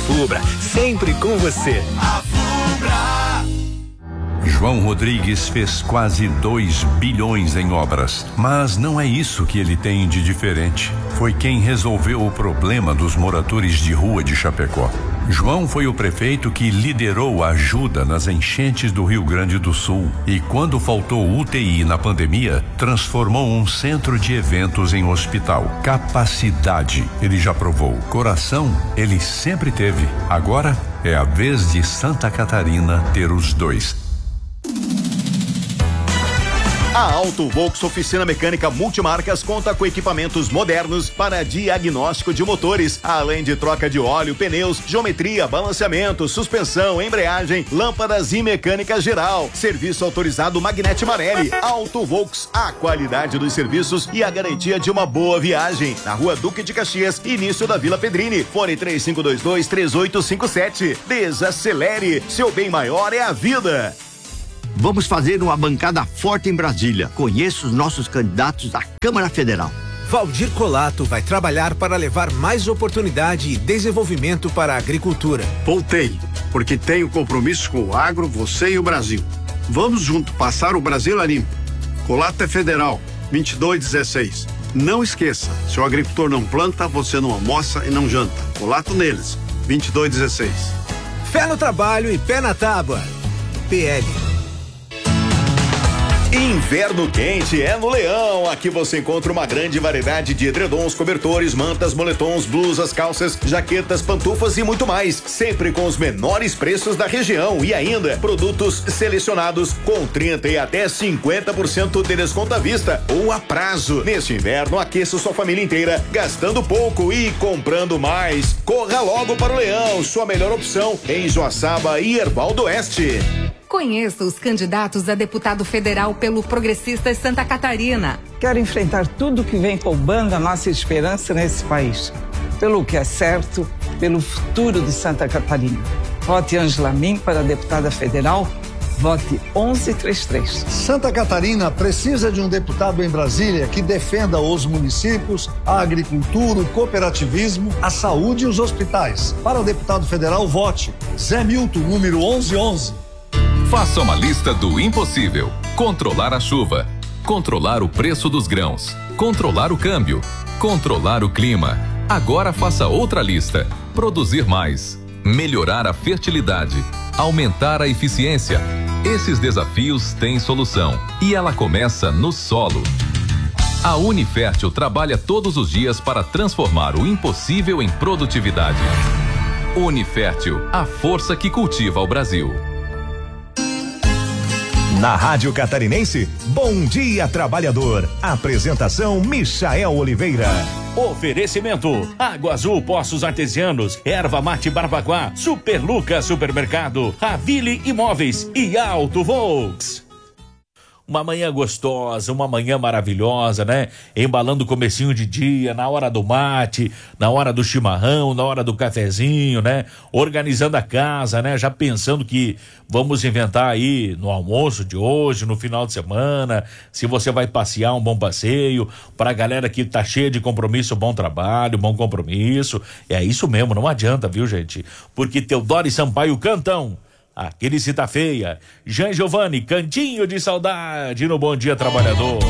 Fubra, sempre com você. A Fubra. João Rodrigues fez quase 2 bilhões em obras, mas não é isso que ele tem de diferente. Foi quem resolveu o problema dos moradores de rua de Chapecó. João foi o prefeito que liderou a ajuda nas enchentes do Rio Grande do Sul e, quando faltou UTI na pandemia, transformou um centro de eventos em hospital. Capacidade, ele já provou. Coração, ele sempre teve. Agora é a vez de Santa Catarina ter os dois. A Auto Volks Oficina Mecânica Multimarcas conta com equipamentos modernos para diagnóstico de motores, além de troca de óleo, pneus, geometria, balanceamento, suspensão, embreagem, lâmpadas e mecânica geral. Serviço autorizado Magnete Marelli. Auto Volks, a qualidade dos serviços e a garantia de uma boa viagem. Na Rua Duque de Caxias, início da Vila Pedrini. Fone 3522-3857. Desacelere, seu bem maior é a vida. Vamos fazer uma bancada forte em Brasília. Conheça os nossos candidatos à Câmara Federal. Valdir Colato vai trabalhar para levar mais oportunidade e desenvolvimento para a agricultura. Voltei, porque tenho compromisso com o agro, você e o Brasil. Vamos junto passar o Brasil a limpo. Colato é federal, 2216. Não esqueça, se o agricultor não planta, você não almoça e não janta. Colato neles, 2216. Fé no trabalho e pé na tábua. PL. Inverno quente é no Leão. Aqui você encontra uma grande variedade de edredons, cobertores, mantas, moletons, blusas, calças, jaquetas, pantufas e muito mais. Sempre com os menores preços da região e ainda produtos selecionados com 30% e até 50% de desconto à vista ou a prazo. Neste inverno, aqueça sua família inteira, gastando pouco e comprando mais. Corra logo para o Leão, sua melhor opção em Joaçaba e Erval do Oeste. Conheça os candidatos a deputado federal pelo Progressistas Santa Catarina. Quero enfrentar tudo que vem roubando a nossa esperança nesse país. Pelo que é certo, pelo futuro de Santa Catarina. Vote Ângela Min para deputada federal. Vote 1133. Santa Catarina precisa de um deputado em Brasília que defenda os municípios, a agricultura, o cooperativismo, a saúde e os hospitais. Para o deputado federal, vote Zé Milton, número 1111. Faça uma lista do impossível. Controlar a chuva, controlar o preço dos grãos, controlar o câmbio, controlar o clima. Agora faça outra lista. Produzir mais, melhorar a fertilidade, aumentar a eficiência. Esses desafios têm solução e ela começa no solo. A Unifértil trabalha todos os dias para transformar o impossível em produtividade. Unifértil, a força que cultiva o Brasil. Na Rádio Catarinense, Bom Dia Trabalhador. Apresentação Michael Oliveira. Oferecimento: Água Azul Poços Artesianos, Erva Mate Barbacoa, Super Lucas Supermercado, Ravile Imóveis e Auto Volks. Uma manhã gostosa, uma manhã maravilhosa, né? Embalando o comecinho de dia, na hora do mate, na hora do chimarrão, na hora do cafezinho, né? Organizando a casa, né? Já pensando que vamos inventar aí no almoço de hoje, no final de semana, se você vai passear, um bom passeio, pra galera que tá cheia de compromisso, bom trabalho, bom compromisso. É isso mesmo, não adianta, viu, gente? Porque Teodoro e Sampaio cantam Aquele Cita Feia. Jean Giovanni, Cantinho de Saudade no Bom Dia Trabalhador.